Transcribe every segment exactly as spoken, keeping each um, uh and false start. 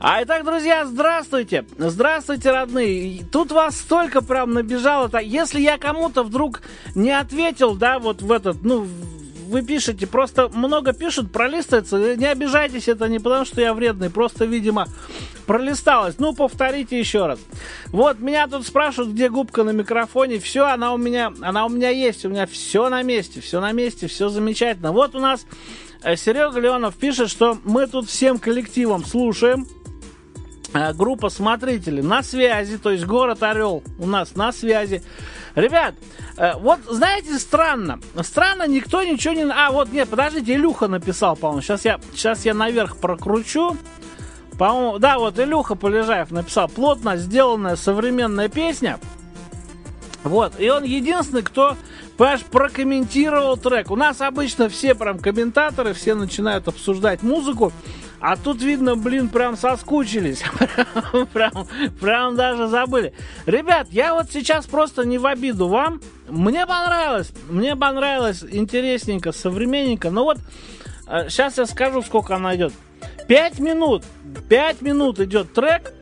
А итак, друзья, здравствуйте. Здравствуйте, родные. Тут вас столько прям набежало. Если я кому-то вдруг не ответил, да, вот в этот, ну, вы пишете, просто много пишут, пролистывается. Не обижайтесь, это не потому, что я вредный, просто, видимо, пролисталось. Ну, повторите еще раз. Вот, меня тут спрашивают, где губка на микрофоне. Все, она у меня, она у меня есть, у меня все на месте, все на месте, все замечательно. Вот у нас Серега Леонов пишет, что мы тут всем коллективом слушаем. Группа смотрителей на связи, то есть город Орел у нас на связи. Ребят, вот знаете, странно. Странно, никто ничего не... А, вот, нет, подождите, Илюха написал, по-моему. Сейчас я, сейчас я наверх прокручу. По-моему, да, вот Илюха Полежаев написал. Плотно сделанная современная песня. Вот, и он единственный, кто, понимаешь, прокомментировал трек. У нас обычно все прям комментаторы, все начинают обсуждать музыку. А тут видно, блин, прям соскучились. прям, прям даже забыли. Ребят, я вот сейчас просто не в обиду вам. Мне понравилось. Мне понравилось интересненько, современненько. Но вот э, сейчас я скажу, сколько она идет. Пять минут. Пять минут идет трек.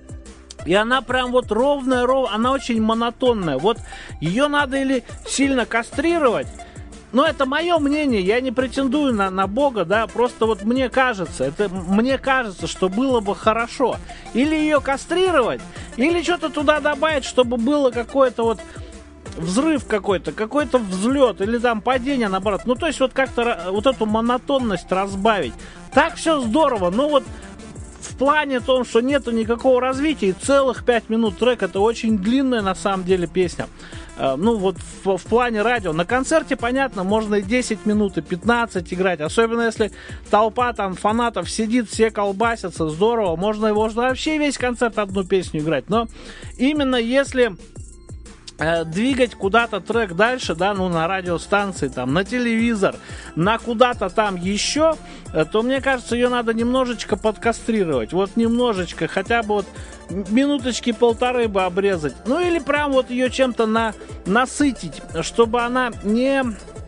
И она прям вот ровная, ровная. Она очень монотонная. Вот ее надо или сильно кастрировать. Но это мое мнение, я не претендую на, на Бога, да, просто вот мне кажется, это мне кажется, что было бы хорошо. Или ее кастрировать, или что-то туда добавить, чтобы было какое-то вот взрыв какой-то, какой-то взлет, или там падение, наоборот. Ну, то есть вот как-то вот эту монотонность разбавить. Так все здорово, но вот в плане том, что нету никакого развития, и целых пять минут трек, это очень длинная на самом деле песня. Ну вот в, в плане радио. На концерте, понятно, можно и десять минут, и пятнадцать играть. Особенно если толпа там фанатов сидит, все колбасятся, здорово. Можно, можно вообще весь концерт одну песню играть. Но именно если э, двигать куда-то трек дальше, да, ну на радиостанции, там, на телевизор, на куда-то там еще, э, то мне кажется, ее надо немножечко подкастрировать. Вот немножечко, хотя бы вот минуточки полторы бы обрезать. Ну или прям вот ее чем-то на, насытить, чтобы она не,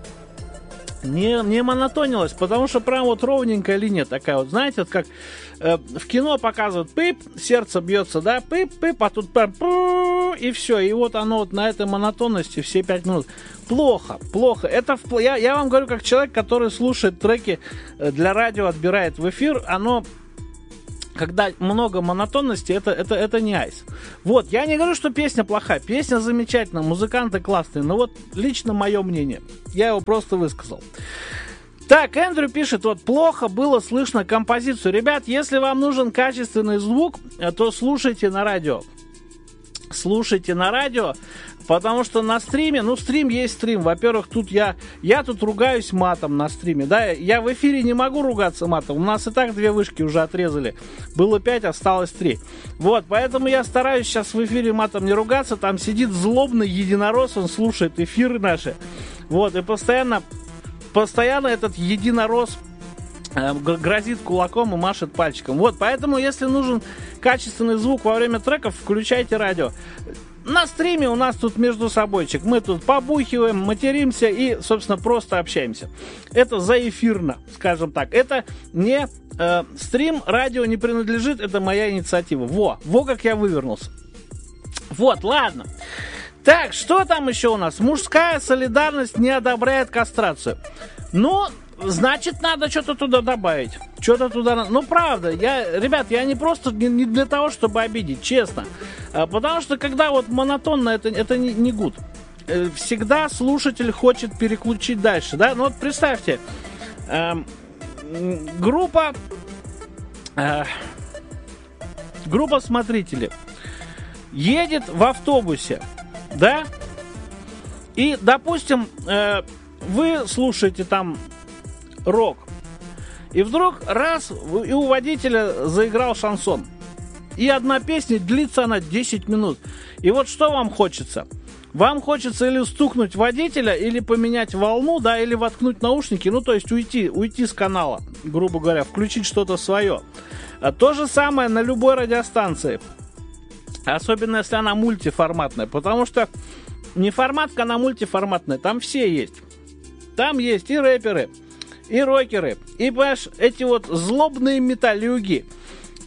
не, не монотонилась. Потому что прям вот ровненькая линия такая вот. Знаете, вот как э, в кино показывают пип, сердце бьется, да, пип-пип, а тут прям и все. И вот оно вот на этой монотонности все пять минут. Плохо, плохо. Это в, я, я вам говорю, как человек, который слушает треки для радио, отбирает в эфир, оно... Когда много монотонности, это, это, это не айс. Вот, я не говорю, что песня плохая. Песня замечательная, музыканты классные. Но вот лично мое мнение. Я его просто высказал. Так, Эндрю пишет, вот плохо было слышно композицию. Ребят, если вам нужен качественный звук, то слушайте на радио. Слушайте на радио. Потому что на стриме, ну стрим есть стрим. Во-первых, тут я, я тут ругаюсь матом на стриме, да. Я в эфире не могу ругаться матом. У нас и так две вышки уже отрезали. Было пять, осталось три. Вот, поэтому я стараюсь сейчас в эфире матом не ругаться. Там сидит злобный единорос, он слушает эфиры наши. Вот, и постоянно, постоянно этот единорос э, грозит кулаком и машет пальчиком. Вот, поэтому, если нужен качественный звук во время треков, включайте радио. На стриме у нас тут между собойчик. Мы тут побухиваем, материмся и, собственно, просто общаемся. Это заэфирно, скажем так. Это не э, стрим, радио не принадлежит, это моя инициатива. Во, во как я вывернулся. Вот, ладно. Так, что там еще у нас? Мужская солидарность не одобряет кастрацию. Ну, значит, надо что-то туда добавить. Что-то туда... Ну, правда, я, ребят, я не просто не, не для того, чтобы обидеть, честно. А, потому что, когда вот монотонно, это, это не, не гуд. Всегда слушатель хочет переключить дальше, да? Ну, вот представьте, э, группа... Э, группа смотрителей едет в автобусе, да? И, допустим, э, вы слушаете там рок. И вдруг раз, и у водителя заиграл шансон. И одна песня, длится она десять минут. И вот что вам хочется? Вам хочется или стукнуть водителя, или поменять волну, да, или воткнуть наушники, ну, то есть уйти, уйти с канала, грубо говоря, включить что-то свое. А то же самое на любой радиостанции. Особенно, если она мультиформатная. Потому что неформатка, она мультиформатная. Там все есть. Там есть и рэперы, и рокеры, и, понимаешь, эти вот злобные металлюги,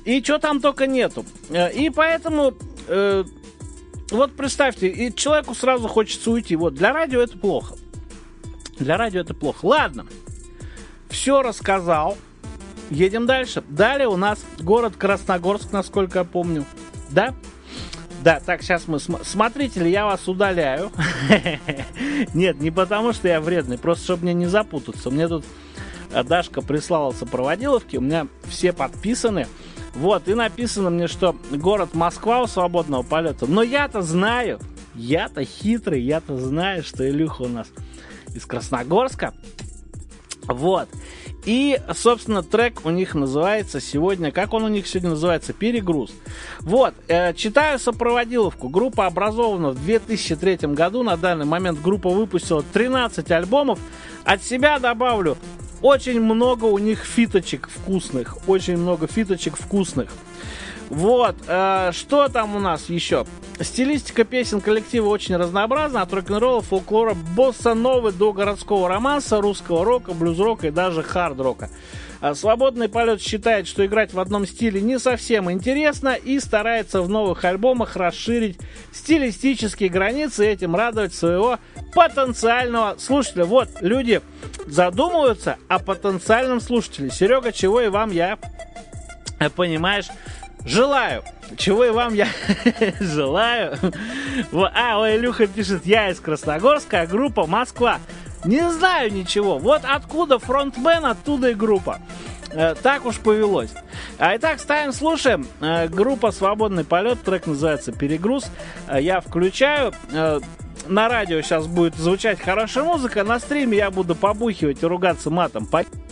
и что там только нету. И поэтому, э, вот представьте, и человеку сразу хочется уйти. Вот, для радио это плохо. Для радио это плохо. Ладно, все рассказал. Едем дальше. Далее у нас город Красногорск, насколько я помню. Да? Да, так, сейчас мы... См- Смотрители, я вас удаляю. Нет, не потому, что я вредный, просто чтобы мне не запутаться. Мне тут Дашка прислала сопроводиловки, у меня все подписаны. Вот, и написано мне, что город Москва у свободного полета. Но я-то знаю, я-то хитрый, я-то знаю, что Илюха у нас из Красногорска. Вот. И, собственно, трек у них называется сегодня... Как он у них сегодня называется? «Перегруз». Вот. Э, читаю сопроводиловку. Группа образована в две тысячи третьем году. На данный момент группа выпустила тринадцать альбомов. От себя добавлю, очень много у них фиточек вкусных. Очень много фиточек вкусных. Вот, э, что там у нас еще? Стилистика песен коллектива очень разнообразна, от рок-н-ролла, фолклора, босса-новы до городского романса, русского рока, блюз-рока и даже хард-рока. А «Свободный полет» считает, что играть в одном стиле не совсем интересно и старается в новых альбомах расширить стилистические границы и этим радовать своего потенциального слушателя. Вот, люди задумываются о потенциальном слушателе. Серега, чего и вам я, понимаешь, желаю. Чего и вам я желаю. А, ой, Илюха пишет, я из Красногорска, а группа Москва. Не знаю ничего. Вот откуда фронтмен, оттуда и группа. Э, так уж повелось. А итак, ставим, слушаем. Э, группа «Свободный полет», трек называется «Перегруз». Э, я включаю. Э, на радио сейчас будет звучать хорошая музыка. На стриме я буду побухивать и ругаться матом.